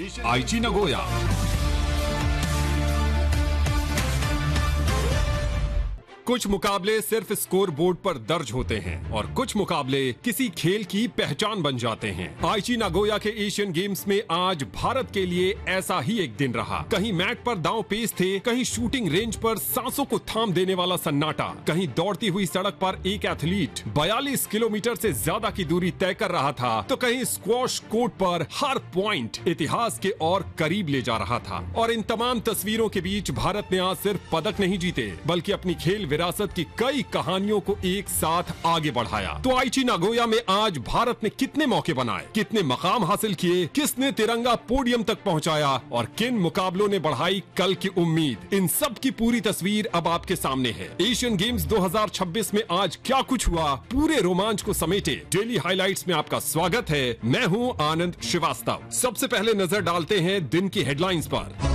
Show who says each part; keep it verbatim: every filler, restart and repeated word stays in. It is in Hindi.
Speaker 1: आईची नागोया। कुछ मुकाबले सिर्फ स्कोर बोर्ड पर दर्ज होते हैं और कुछ मुकाबले किसी खेल की पहचान बन जाते हैं। आईची नागोया के एशियन गेम्स में आज भारत के लिए ऐसा ही एक दिन रहा। कहीं मैट पर दांव पेच थे, कहीं शूटिंग रेंज पर सांसों को थाम देने वाला सन्नाटा, कहीं दौड़ती हुई सड़क पर एक एथलीट बयालीस किलोमीटर से ज्यादा की दूरी तय कर रहा था, तो कहीं स्क्वॉश कोर्ट पर हर पॉइंट इतिहास के और करीब ले जा रहा था। और इन तमाम तस्वीरों के बीच भारत ने आज सिर्फ पदक नहीं जीते, बल्कि अपनी खेल विरासत की कई कहानियों को एक साथ आगे बढ़ाया। तो आईची नागोया में आज भारत ने कितने मौके बनाए, कितने मकाम हासिल किए, किसने तिरंगा पोडियम तक पहुंचाया और किन मुकाबलों ने बढ़ाई कल की उम्मीद, इन सब की पूरी तस्वीर अब आपके सामने है। एशियन गेम्स दो हज़ार छब्बीस में आज क्या कुछ हुआ, पूरे रोमांच को समेटे डेली हाइलाइट्स में आपका स्वागत है। मैं हूं आनंद श्रीवास्तव। सबसे पहले नजर डालते हैं दिन की हेडलाइंस पर।